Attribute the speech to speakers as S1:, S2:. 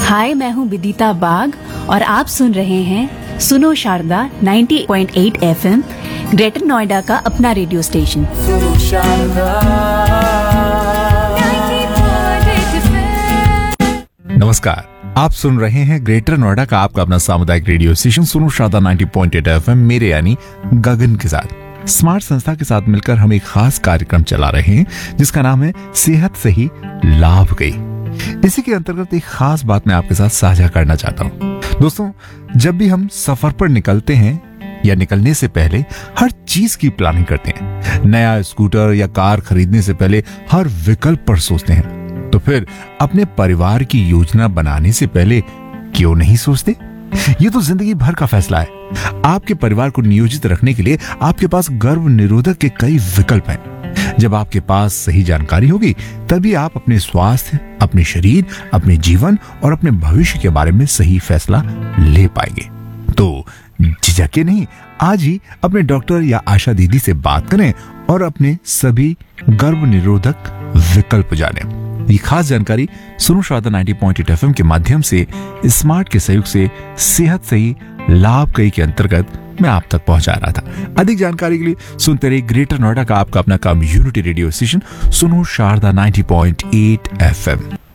S1: हाय, मैं हूँ विदिता बाग और आप सुन रहे हैं सुनो शारदा 90.8 एफएम, ग्रेटर नोएडा का अपना रेडियो स्टेशन।
S2: सुनो शारदा।
S3: नमस्कार, आप सुन रहे हैं ग्रेटर नोएडा का आपका अपना सामुदायिक रेडियो स्टेशन सुनो शारदा 90.8 एफएम, मेरे यानी गगन के साथ। स्मार्ट संस्था के साथ मिलकर हम एक खास कार्यक्रम चला रहे हैं जिसका नाम है सेहत से ही लाभ गई। इसी के अंतर्गत एक खास बात मैं आपके साथ साझा करना चाहता हूं। दोस्तों, जब भी हम सफर पर निकलते हैं या निकलने से पहले हर चीज की प्लानिंग करते हैं, नया स्कूटर या कार खरीदने से पहले हर विकल्प पर सोचते हैं, तो फिर अपने परिवार की योजना बनाने से पहले क्यों नहीं सोचते? ये तो जिंदगी भर का फैसला है। आपके परिवार को नियोजित रखने के लिए आपके पास गर्भ निरोधक के कई विकल्प हैं। जब आपके पास सही जानकारी होगी तभी आप अपने स्वास्थ्य, अपने शरीर, अपने जीवन और अपने भविष्य के बारे में सही फैसला ले पाएंगे। तो झिझके नहीं, आज ही अपने डॉक्टर या आशा दीदी से बात करें और अपने सभी गर्भ निरोधक विकल्प जानें। ये खास जानकारी सुनो शारदा 90.8 एफएम के माध्यम से स्मार्ट के सहयोग से सेहत से ही लाभ कई के अंतर्गत मैं आप तक पहुंचा रहा था। अधिक जानकारी के लिए सुनते रहिए ग्रेटर नोएडा का आपका अपना कम्युनिटी रेडियो स्टेशन सुनो शारदा 90.8 एफएम।